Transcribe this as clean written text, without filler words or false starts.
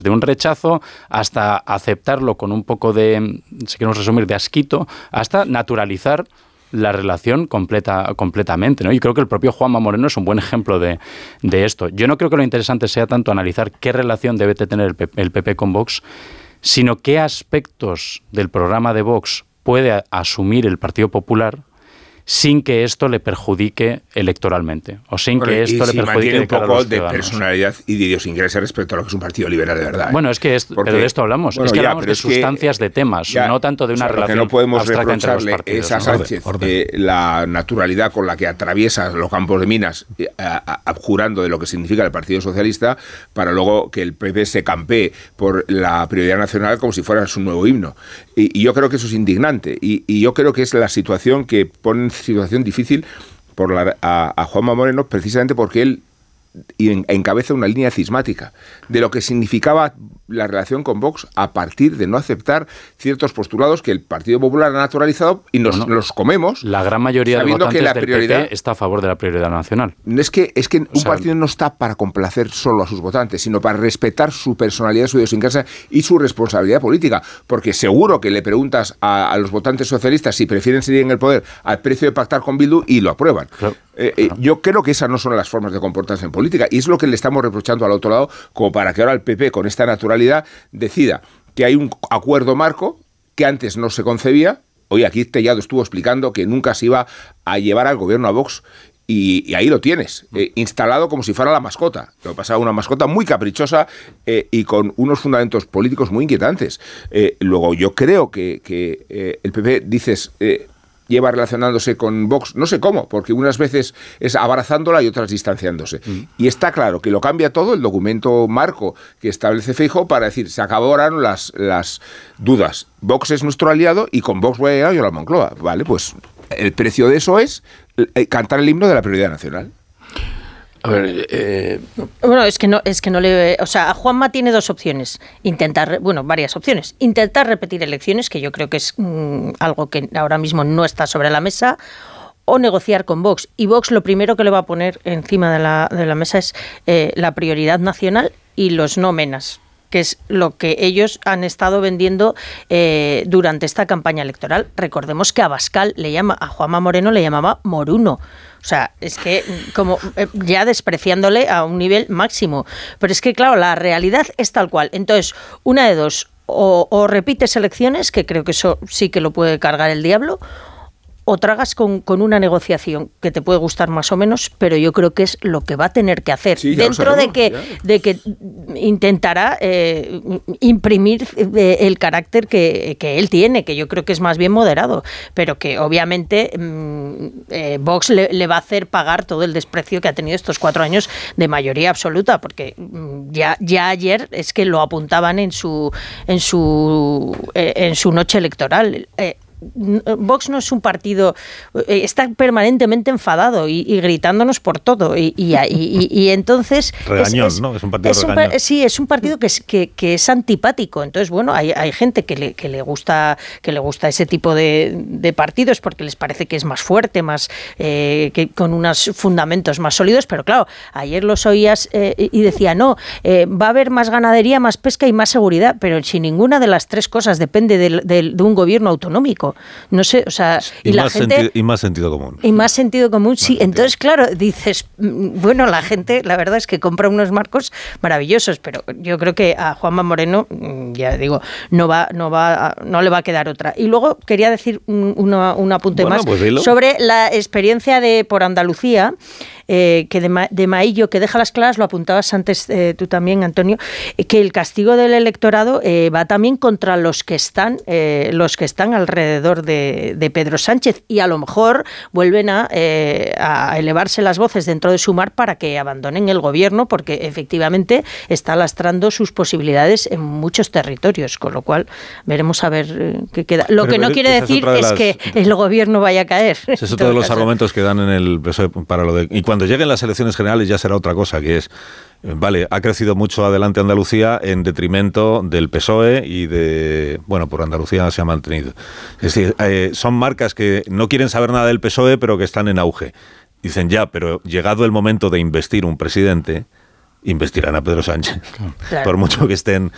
de un rechazo hasta aceptarlo con un poco de, si queremos resumir, de asquito, hasta naturalizar la relación completamente, ¿no? Y creo que el propio Juanma Moreno es un buen ejemplo de esto. Yo no creo que lo interesante sea tanto analizar qué relación debe tener el PP con Vox, sino qué aspectos del programa de Vox puede asumir el Partido Popular sin que esto le perjudique electoralmente, o sin que esto le perjudique un poco de personalidad y de idiosincrasia respecto a lo que es un partido liberal de verdad. Bueno, es que pero de esto hablamos. Bueno, es que hablamos de sustancias de temas, no tanto de una relación no podemos reprocharle partidos, a Sánchez la naturalidad con la que atraviesa los campos de minas, abjurando de lo que significa el Partido Socialista, para luego que el PP se campee por la prioridad nacional como si fuera su nuevo himno. Y yo creo que eso es indignante. Y yo creo que es la situación que pone en situación difícil a Juanma Moreno, precisamente porque él encabeza una línea cismática de lo que significaba la relación con Vox a partir de no aceptar ciertos postulados que el Partido Popular ha naturalizado y los comemos. La gran mayoría de votantes del PP está a favor de la prioridad nacional. Es que un partido no está para complacer solo a sus votantes, sino para respetar su personalidad, su idiosincrasia y su responsabilidad política, porque seguro que le preguntas a los votantes socialistas si prefieren seguir en el poder al precio de pactar con Bildu y lo aprueban. Claro. Yo creo que esas no son las formas de comportarse en política, y es lo que le estamos reprochando al otro lado, como para que ahora el PP, con esta naturalidad, decida que hay un acuerdo marco que antes no se concebía. Hoy aquí Tellado estuvo explicando que nunca se iba a llevar al gobierno a Vox, y ahí lo tienes, instalado como si fuera la mascota. Lo que pasa, una mascota muy caprichosa y con unos fundamentos políticos muy inquietantes. Luego yo creo que el PP, dices... lleva relacionándose con Vox, no sé cómo, porque unas veces es abrazándola y otras distanciándose. Y está claro que lo cambia todo el documento marco que establece Feijóo para decir, se acabaron las dudas. Vox es nuestro aliado y con Vox voy a llegar yo a la Moncloa. Vale, pues el precio de eso es cantar el himno de la prioridad nacional. A ver, bueno, es que no le... O sea, a Juanma tiene dos opciones. Varias opciones. Intentar repetir elecciones, que yo creo que es algo que ahora mismo no está sobre la mesa, o negociar con Vox. Y Vox lo primero que le va a poner encima de la mesa es la prioridad nacional y los no menas, que es lo que ellos han estado vendiendo durante esta campaña electoral. Recordemos que a Juanma Moreno le llamaba Moruno. O sea, es que como ya despreciándole a un nivel máximo. Pero es que, claro, la realidad es tal cual. Entonces, una de dos, o repites elecciones, que creo que eso sí que lo puede cargar el diablo, o tragas con una negociación que te puede gustar más o menos, pero yo creo que es lo que va a tener que hacer, sí, dentro de que intentará imprimir el carácter que él tiene, que yo creo que es más bien moderado, pero que obviamente Vox le va a hacer pagar todo el desprecio que ha tenido estos 4 años de mayoría absoluta, porque ya ayer es que lo apuntaban en su noche electoral. Vox no es un partido, está permanentemente enfadado y gritándonos por todo y entonces regañón, ¿no? Es un partido regañón. Sí, es un partido que es antipático. Entonces, bueno, hay gente que le gusta ese tipo de partidos porque les parece que es más fuerte, más que con unos fundamentos más sólidos, pero claro, ayer los oías y decía, va a haber más ganadería, más pesca y más seguridad, pero si ninguna de las tres cosas depende de un gobierno autonómico. No sé, o sea... Y más sentido común. Y más sentido común, sí. Entonces, claro, dices, bueno, la gente, la verdad es que compra unos marcos maravillosos, pero yo creo que a Juanma Moreno, ya digo, no le va a quedar otra. Y luego quería decir un apunte más sobre la experiencia por Andalucía, que de Maillo, que deja las claras, lo apuntabas antes tú también, Antonio, que el castigo del electorado va también contra los que están alrededor de Pedro Sánchez, y a lo mejor vuelven a elevarse las voces dentro de Sumar para que abandonen el gobierno, porque efectivamente está lastrando sus posibilidades en muchos territorios, con lo cual veremos a ver qué queda. Lo que no quiere decir es que el gobierno vaya a caer. Ese es otro de los argumentos que dan en el PSOE para lo de... Y cuando lleguen las elecciones generales ya será otra cosa, que es... Vale, ha crecido mucho adelante Andalucía en detrimento del PSOE y por Andalucía se ha mantenido. Es decir, son marcas que no quieren saber nada del PSOE, pero que están en auge. Dicen pero llegado el momento de investir un presidente, investirán a Pedro Sánchez. Claro. Por mucho que estén